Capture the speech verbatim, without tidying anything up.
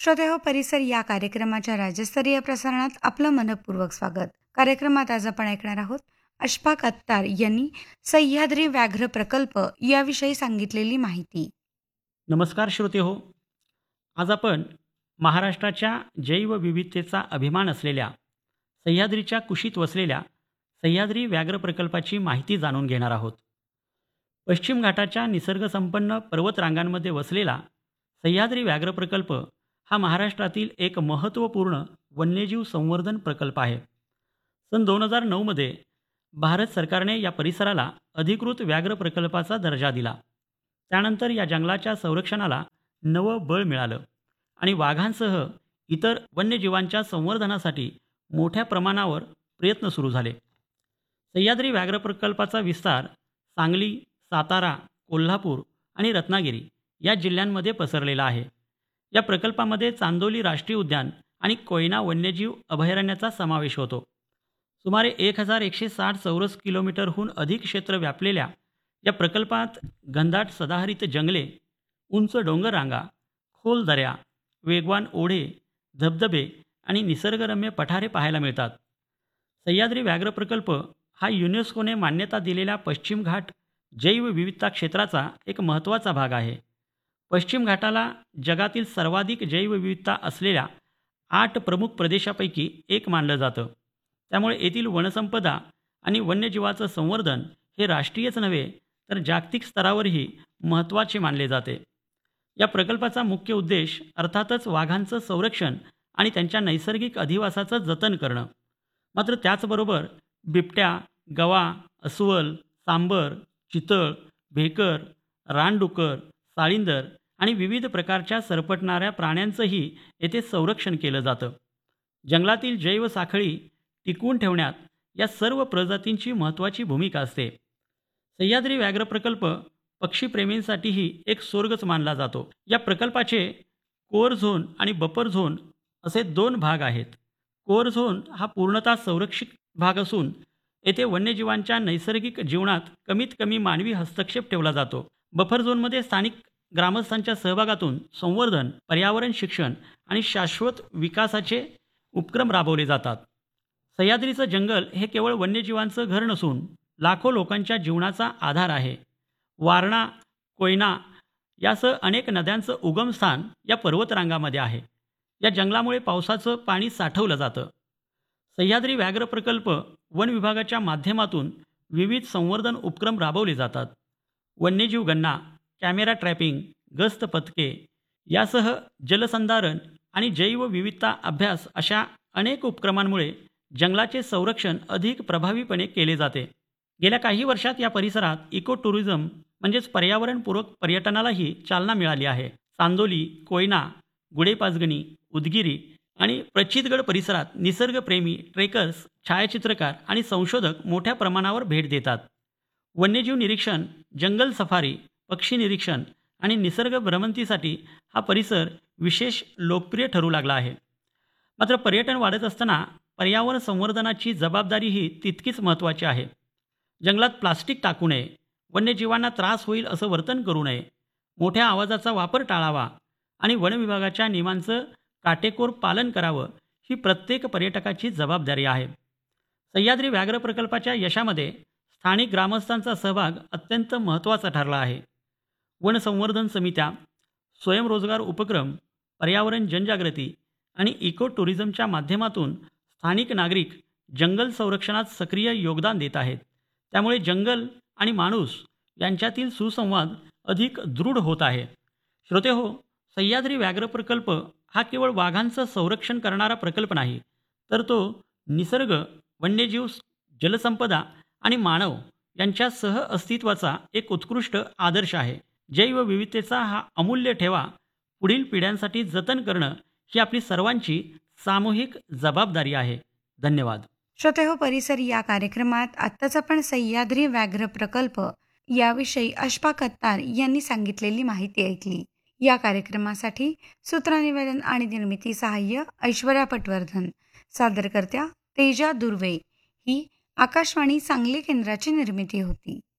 श्रोतेहो, परिसर या कार्यक्रमाच्या राज्यस्तरीय प्रसारणात आपलं मनपूर्वक स्वागत. कार्यक्रमात आज आपण ऐकणार आहोत अशफाक अत्तार यांनी सह्याद्री व्याघ्र प्रकल्प याविषयी सांगितलेली माहिती. नमस्कार श्रोतेहो, आज आपण महाराष्ट्राच्या जैवविविधतेचा अभिमान असलेल्या सह्याद्रीच्या कुशीत वसलेल्या सह्याद्री व्याघ्र प्रकल्पाची माहिती जाणून घेणार आहोत. पश्चिम घाटाच्या निसर्गसंपन्न पर्वतरांगांमध्ये वसलेला सह्याद्री व्याघ्र प्रकल्प हा महाराष्ट्रातील एक महत्त्वपूर्ण वन्यजीव संवर्धन प्रकल्प आहे. सन दोन हजार नऊमध्ये भारत सरकारने या परिसराला अधिकृत व्याघ्र प्रकल्पाचा दर्जा दिला. त्यानंतर या जंगलाच्या संरक्षणाला नवं बळ मिळालं आणि वाघांसह इतर वन्यजीवांच्या संवर्धनासाठी मोठ्या प्रमाणावर प्रयत्न सुरू झाले. सह्याद्री व्याघ्र प्रकल्पाचा विस्तार सांगली, सातारा, कोल्हापूर आणि रत्नागिरी या जिल्ह्यांमध्ये पसरलेला आहे. या प्रकल्पामध्ये चांदोली राष्ट्रीय उद्यान आणि कोयना वन्यजीव अभयारण्याचा समावेश होतो. सुमारे एक हजार एकशे साठ चौरस किलोमीटरहून अधिक क्षेत्र व्यापलेल्या या प्रकल्पात घनदाट सदाहरित जंगले, उंच डोंगररांगा, खोल दऱ्या, वेगवान ओढे, धबधबे आणि निसर्गरम्य पठारे पाहायला मिळतात. सह्याद्री व्याघ्र प्रकल्प हा युनेस्कोने मान्यता दिलेल्या पश्चिम घाट जैवविविधता क्षेत्राचा एक महत्त्वाचा भाग आहे. पश्चिम घाटाला जगातील सर्वाधिक जैवविविधता असलेल्या आठ प्रमुख प्रदेशापैकी एक मानलं जातं. त्यामुळे येथील वनसंपदा आणि वन्यजीवाचं संवर्धन हे राष्ट्रीयच नव्हे तर जागतिक स्तरावरही महत्त्वाचे मानले जाते. या प्रकल्पाचा मुख्य उद्देश अर्थातच वाघांचं संरक्षण आणि त्यांच्या नैसर्गिक अधिवासाचं जतन करणं. मात्र त्याचबरोबर बिबट्या, गवा, अस्वल, सांबर, चितळ, भेकर, रानडुक्कर, साळींदर आणि विविध प्रकारच्या सरपटणाऱ्या प्राण्यांचंही येथे संरक्षण केलं जातं. जंगलातील जैवसाखळी टिकवून ठेवण्यात या सर्व प्रजातींची महत्त्वाची भूमिका असते. सह्याद्री व्याघ्र प्रकल्प पक्षीप्रेमींसाठीही एक स्वर्गच मानला जातो. या प्रकल्पाचे कोअर झोन आणि बफर झोन असे दोन भाग आहेत. कोअर झोन हा पूर्णतः संरक्षित भाग असून येथे वन्यजीवांच्या नैसर्गिक जीवनात कमीत कमी मानवी हस्तक्षेप ठेवला जातो. बफर झोनमध्ये स्थानिक ग्रामस्थांच्या सहभागातून संवर्धन, पर्यावरण शिक्षण आणि शाश्वत विकासाचे उपक्रम राबवले जातात. सह्याद्रीचं जंगल हे केवळ वन्यजीवांचं घर नसून लाखो लोकांच्या जीवनाचा आधार आहे. वारणा, कोयना यासह अनेक नद्यांचं उगमस्थान या पर्वतरांगामध्ये आहे. या जंगलामुळे पावसाचं पाणी साठवलं जातं. सह्याद्री व्याघ्र प्रकल्प वन विभागाच्या माध्यमातून विविध संवर्धन उपक्रम राबवले जातात. वन्यजीव गणना, कॅमेरा ट्रॅपिंग, गस्त पथके यासह जलसंधारण आणि जैवविविधता अभ्यास अशा अनेक उपक्रमांमुळे जंगलाचे संरक्षण अधिक प्रभावीपणे केले जाते. गेल्या काही वर्षात या परिसरात इको टुरिझम म्हणजेच पर्यावरणपूरक पर्यटनालाही चालना मिळाली आहे. चांदोली, कोयना, गुढेपाचगणी, उदगिरी आणि प्रचितगड परिसरात निसर्गप्रेमी, ट्रेकर्स, छायाचित्रकार आणि संशोधक मोठ्या प्रमाणावर भेट देतात. वन्यजीव निरीक्षण, जंगल सफारी, पक्षी निरीक्षण आणि निसर्ग भ्रमंतीसाठी हा परिसर विशेष लोकप्रिय ठरू लागला आहे. मात्र पर्यटन वाढत असताना पर्यावरण संवर्धनाची जबाबदारीही तितकीच महत्त्वाची आहे. जंगलात प्लास्टिक टाकू नये, वन्यजीवांना त्रास होईल असं वर्तन करू नये, मोठ्या आवाजाचा वापर टाळावा आणि वन विभागाच्या नियमांचं काटेकोर पालन करावं ही प्रत्येक पर्यटकाची जबाबदारी आहे. सह्याद्री व्याघ्र प्रकल्पाच्या यशामध्ये स्थानिक ग्रामस्थांचा सहभाग अत्यंत महत्त्वाचा ठरला आहे. वन संवर्धन समित्या, स्वयंरोजगार उपक्रम, पर्यावरण जनजागृती आणि इको टुरिझमच्या माध्यमातून स्थानिक नागरिक जंगल संरक्षणात सक्रिय योगदान देत आहेत. त्यामुळे जंगल आणि माणूस यांच्यातील सुसंवाद अधिक दृढ होत आहे. श्रोतेहो, सह्याद्री व्याघ्र प्रकल्प हा केवळ वाघांचं संरक्षण करणारा प्रकल्प नाही, तर तो निसर्ग, वन्यजीव, जलसंपदा आणि मानव यांच्या सह अस्तित्वाचा एक उत्कृष्ट आदर्श आहे. जैवविविधतेचा हा अमूल्य ठेवा पुढील पिढ्यांसाठी जतन करणं ही आपली सर्वांची सामूहिक जबाबदारी आहे. धन्यवाद. श्रोतेहो, परिसर या कार्यक्रमात आत्ताच आपण सह्याद्री व्याघ्र प्रकल्प याविषयी अशफाक अत्तार यांनी सांगितलेली माहिती ऐकली. या कार्यक्रमासाठी सूत्रनिवेदन आणि निर्मिती सहाय्य ऐश्वर्या पटवर्धन, सादरकर्त्या तेजा दुर्वे. ही आकाशवाणी सांगली केंद्राची निर्मिती होती.